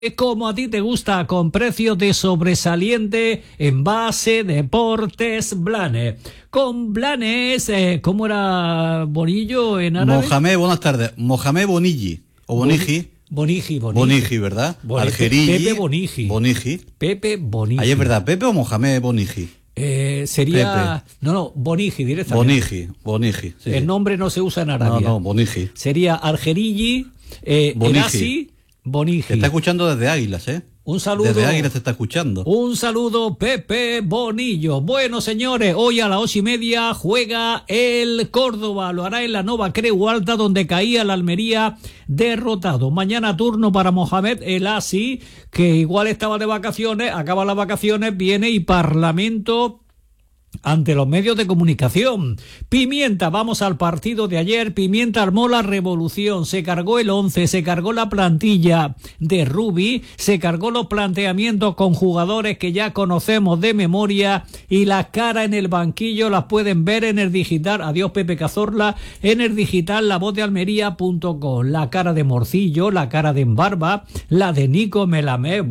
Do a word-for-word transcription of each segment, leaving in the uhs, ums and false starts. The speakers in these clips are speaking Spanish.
Como a ti te gusta, con precios de sobresaliente en Base Deportes Blanes. Con Blanes, eh, ¿cómo era Bonillo en árabe? Mohamed, buenas tardes. Mohamed Bonigi, o Bonigi. Bonigi, Bonigi. Bonigi, ¿verdad? Bonigi. Algerigi. Pepe Bonigi. Bonigi. Pepe Bonigi. Ahí es verdad, ¿Pepe o Mohamed Bonigi? Eh, sería... Pepe. No, no, Bonigi directamente. Bonigi, Bonigi. Sí. El nombre no se usa en Arabia. No, no, Bonigi. Sería Algerigi, eh, Bonigi. Erasi, Bonigi. Te está escuchando desde Águilas, ¿eh? Un saludo. Desde Águilas te está escuchando. Un saludo, Pepe Bonillo. Bueno, señores, hoy a las ocho y media juega el Córdoba. Lo hará en la Nova Creu Alta, donde caía la Almería derrotado. Mañana turno para Mohamed El Asi, que igual estaba de vacaciones, acaba las vacaciones, viene y Parlamento ante los medios de comunicación. Pimienta, vamos al partido de ayer. Pimienta armó la revolución, se cargó el once, se cargó la plantilla de Rubi, se cargó los planteamientos con jugadores que ya conocemos de memoria, y las caras en el banquillo las pueden ver en el digital, adiós Pepe Cazorla, en el digital la voz de almería punto com. La cara de Morcillo, la cara de Embarba, la de Nico Melamé.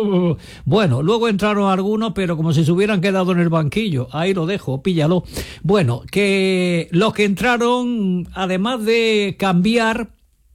Bueno, luego entraron algunos, pero como si se hubieran quedado en el banquillo. Ahí lo dejo, píllalo. Bueno, que los que entraron, además de cambiar,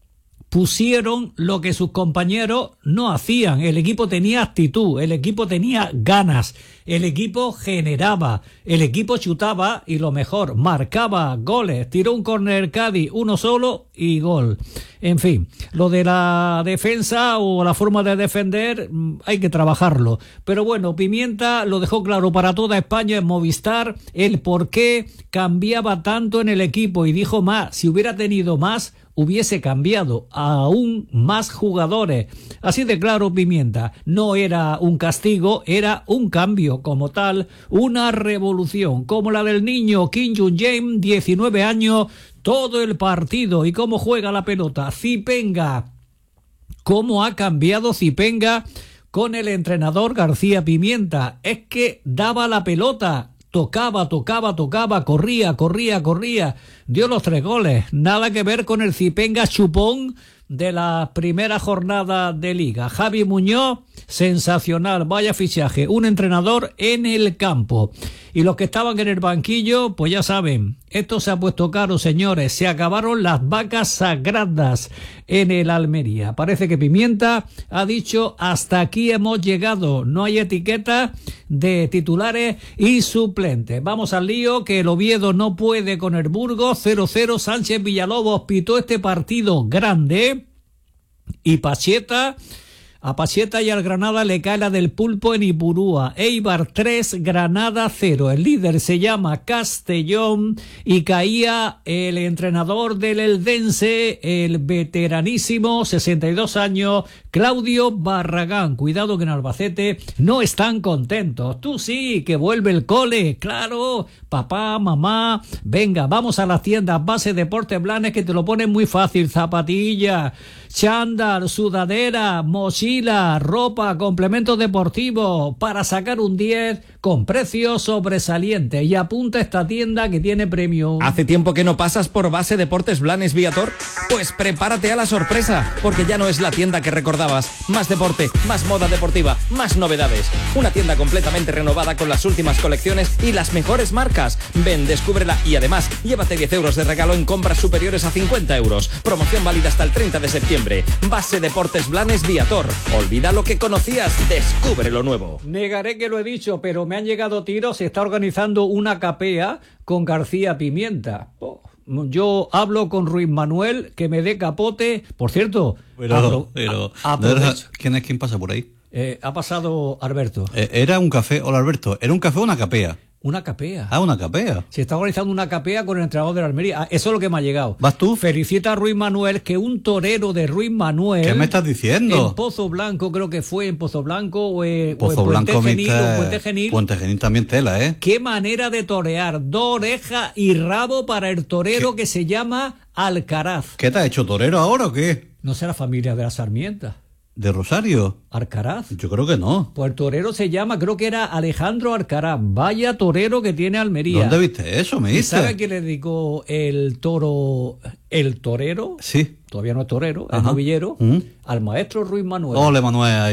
pusieron lo que sus compañeros no hacían. El equipo tenía actitud, el equipo tenía ganas, el equipo generaba, el equipo chutaba y lo mejor, marcaba goles. Tiró un córner Cádiz, uno solo y gol. En fin, lo de la defensa o la forma de defender hay que trabajarlo. Pero bueno, Pimienta lo dejó claro para toda España en Movistar el por qué cambiaba tanto en el equipo, y dijo más, si hubiera tenido más, hubiese cambiado aún más jugadores. Así de claro Pimienta, no era un castigo, era un cambio como tal, una revolución, como la del niño Kim Jong-jae, diecinueve años, todo el partido. ¿Y cómo juega la pelota? Zipenga. ¿Cómo ha cambiado Zipenga con el entrenador García Pimienta? Es que daba la pelota, tocaba, tocaba, tocaba, corría, corría, corría, dio los tres goles. Nada que ver con el Zipenga chupón de la primera jornada de Liga. Javi Muñoz, sensacional, vaya fichaje, un entrenador en el campo. Y los que estaban en el banquillo, pues ya saben, esto se ha puesto caro, señores, se acabaron las vacas sagradas en el Almería. Parece que Pimienta ha dicho, hasta aquí hemos llegado, no hay etiqueta de titulares y suplentes. Vamos al lío, que el Oviedo no puede con el Burgos, cero cero, Sánchez Villalobos pitó este partido grande, y Pacheta... A Pacheta y al Granada le cae la del pulpo en Ipurúa. Eibar tres, Granada cero. El líder se llama Castellón y caía el entrenador del Eldense, el veteranísimo, sesenta y dos años, Claudio Barragán. Cuidado que en Albacete no están contentos. Tú sí, que vuelve el cole. Claro, papá, mamá. Venga, vamos a las tiendas Base Deportes Blanes, que te lo ponen muy fácil. Zapatillas, chándal, sudadera, mochila, ropa, complementos deportivos, para sacar un diez con precios sobresalientes. Y apunta esta tienda que tiene premio. ¿Hace tiempo que no pasas por Base Deportes Blanes Viator? Pues prepárate a la sorpresa, porque ya no es la tienda que recordabas. Más deporte, más moda deportiva, más novedades. Una tienda completamente renovada con las últimas colecciones y las mejores marcas. Ven, descúbrela y además llévate diez euros de regalo en compras superiores a cincuenta euros. Promoción válida hasta el treinta de septiembre. Base Deportes Blanes Viator. Olvida lo que conocías, descubre lo nuevo. Negaré que lo he dicho, pero me han llegado tiros. Se está organizando una capea con García Pimienta. Oh, yo hablo con Ruiz Manuel, que me dé capote. Por cierto, pero, apro- pero a- ¿quién es quien pasa por ahí? Eh, ha pasado Alberto. Eh, era un café, hola Alberto, ¿era un café o una capea? Una capea. Ah, una capea. Se está organizando una capea con el entrenador de la Almería. Ah, eso es lo que me ha llegado. ¿Vas tú? Felicita a Ruiz Manuel, que un torero de Ruiz Manuel... ¿Qué me estás diciendo? En Pozo Blanco, creo que fue en Pozo Blanco o, eh, Pozo o en Blanco, Puente Genil, mitad- o Puente Genil. Puente Genil también tela, ¿eh? Qué manera de torear. Dos orejas y rabo para el torero que se llama Alcaraz. ¿Qué te ha hecho, torero ahora o qué? ¿No será familia de la Sarmienta? ¿De Rosario? ¿Alcaraz? Yo creo que no. Pues el torero se llama, creo que era Alejandro Alcaraz. Vaya torero que tiene Almería. ¿Dónde viste eso, me ¿Y dices? sabe a quién le dedicó el toro, el torero? Sí. todavía no es torero, es Ajá. novillero, Mm. al maestro Ruiz Manuel. Ole, Manuel.